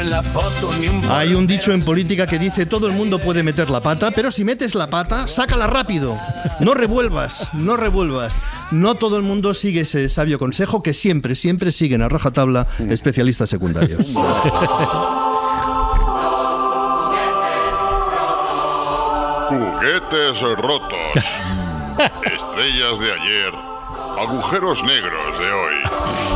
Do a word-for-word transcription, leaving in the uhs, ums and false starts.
en la foto ni un... Hay un dicho en política que dice: todo el mundo puede meter la pata, pero si metes la pata, sácala rápido. No revuelvas, no revuelvas. No todo el mundo sigue ese sabio consejo que siempre, siempre siguen a rajatabla especialistas secundarios. Juguetes rotos, estrellas de ayer, agujeros negros de hoy.